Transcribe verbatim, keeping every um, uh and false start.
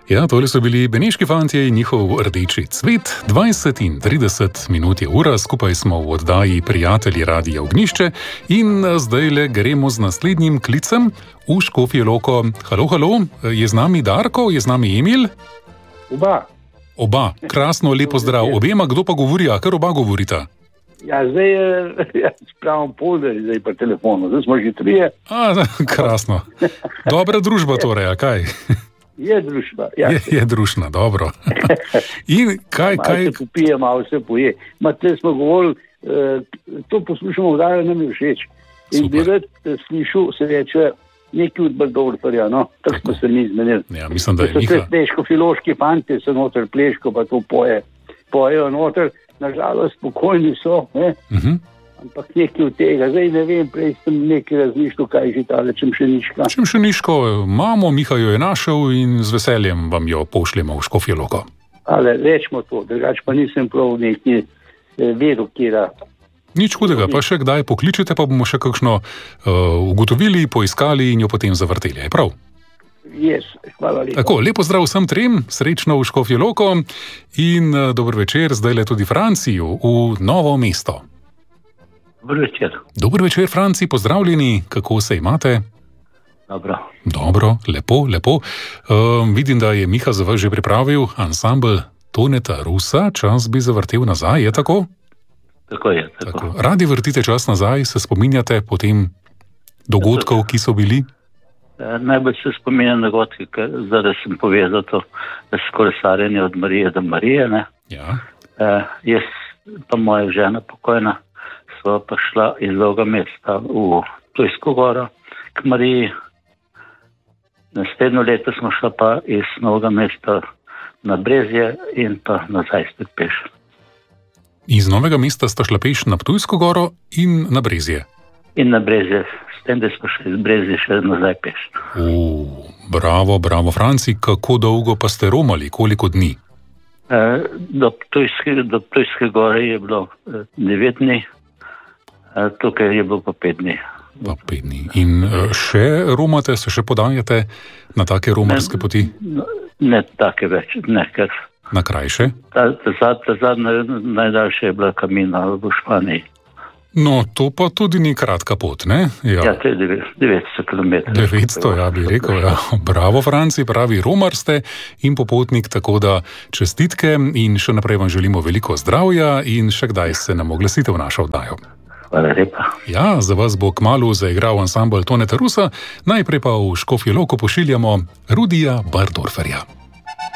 Ja, tole so bili Beneški fantje in njihov Rdeči cvet. dvajset in trideset minut je ura, skupaj smo v oddaji Prijatelji Radia Ognjišče in zdajle gremo z naslednjim klicem v Škofjo Loko. Halo, halo, je z nami Darko, je z nami Emil? Oba. Oba, krasno, lepo zdrav. Obema, kdo pa govori, a kar oba govorita? Ja, zdaj je, ja, spravim polder, zdaj pa telefonu, zdaj smo že trije. A, krasno. Dobra družba torej, a kaj? Je družba, ja. Je, je družna, dobro. In kaj, kaj... Malo se popije, malo se poje. Ma, te smo govorili, eh, to poslušamo vdajo, nam je všeč. In Super. bi rad slišal, se reče, neki od Brdovljarja, no, tako smo se mi izmenili. Ja, mislim, da je so Miha. te pleško-filoški fanti, so noter pleško, pa to poje, pojejo noter. Nažalost, spokojni so, ne? Uh-huh. Ampak nekaj od tega. Zdaj ne vem, prej sem nekaj razmišljal, kaj že tale, čem še niška. Čem še niško, mamo, Miha jo je našel in z veseljem vam jo pošljemo v Škofjo Loko. Ale, rečemo to, drugače pa nisem prav neki eh, vedel, kjera. Nič hudega, pa še kdaj pokličete, pa bomo še kakšno uh, ugotovili, poiskali in jo potem zavrteli. Je prav? Yes, hvala lepa. Tako, lepo zdrav vsem trem, srečno v Škofjo Loko in uh, dober večer zdaj le tudi Franciju v Novo mesto. Dober večer. Dober večer, Franci, pozdravljeni, kako se imate? Dobro. Dobro, lepo, lepo. Uh, vidim, da je Miha za vas že pripravil ansambl Toneta Rusa, čas bi zavrtel nazaj, je tako? Tako je, tako. Tako. Radi vrtite čas nazaj, se spominjate potem dogodkov, ki so bili? E, najbolj se spominjam dogodke, ker zdaj sem povezal to s kolesarjenjem od Marije do Marije. Ne? Ja. E, jaz pa moja žena pokojna sva pa šla iz Novega mesta v Ptujsko goro k Mariji. Naslednjo leto smo šla pa iz Novega mesta na Brezje in pa nazaj spet peš. Iz Novega mesta sta šla peš na Ptujsko goro in na Brezje. In na Brezje, s tem, da smo šli iz Brezje še nazaj peš. O, bravo, bravo, Franci, kako dolgo pa ste romali, koliko dni? E, do, Ptujske, do Ptujske gore je bilo e, devet dni, e, tukaj je bilo pa pet dni. Pa pet dni. In e, še romate, se še podajate na take romarske poti? Ne, ne take več, ne, ker na krajše? Ta, ta, ta, ta zadnja najdaljša je bila Kamina v Španiji. No, to pa tudi ni kratka pot, ne? Ja, ja to je devetsto kilometrov. devetsto, ja, bi rekel, ja. Bravo, Franci, pravi romar ste in popotnik, tako da čestitke in še naprej vam želimo veliko zdravja in še kdaj se nam oglasite v našo oddajo. Hvala lepa. Ja, za vas bo kmalu zaigral ansambl Toneta Rusa, najprej pa v Škofjo Loko pošiljamo Rudija Brdorferja.